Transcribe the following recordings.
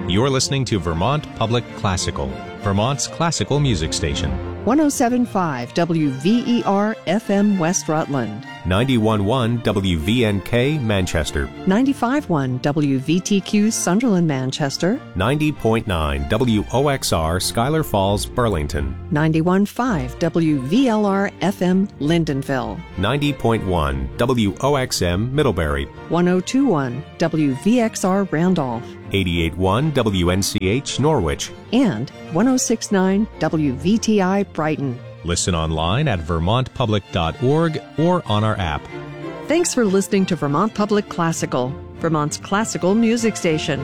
You're listening to Vermont Public Classical, Vermont's classical music station. 107.5 WVER FM West Rutland. 91.1 WVNK Manchester. 95.1 WVTQ Sunderland Manchester. 90.9 WOXR Schuyler Falls Burlington. 91.5 WVLR FM Lyndonville. 90.1 WOXM Middlebury. 102.1 WVXR Randolph. 88.1 WNCH Norwich. And 106.9 WVTI Brighton. Listen online at vermontpublic.org or on our app. Thanks for listening to Vermont Public Classical, Vermont's classical music station.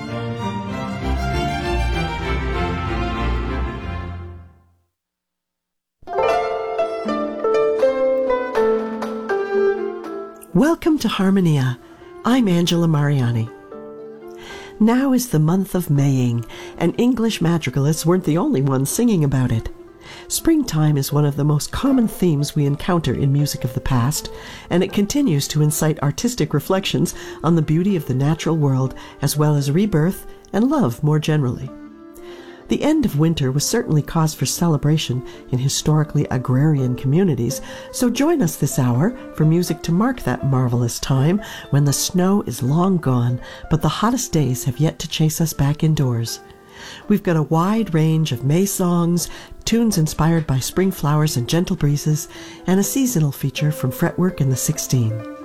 Welcome to Harmonia. I'm Angela Mariani. Now is the month of Maying, and English madrigalists weren't the only ones singing about it. Springtime is one of the most common themes we encounter in music of the past, and it continues to incite artistic reflections on the beauty of the natural world, as well as rebirth and love more generally. The end of winter was certainly cause for celebration in historically agrarian communities, so join us this hour for music to mark that marvelous time when the snow is long gone, but the hottest days have yet to chase us back indoors. We've got a wide range of May songs, tunes inspired by spring flowers and gentle breezes, and a seasonal feature from Fretwork in the 16.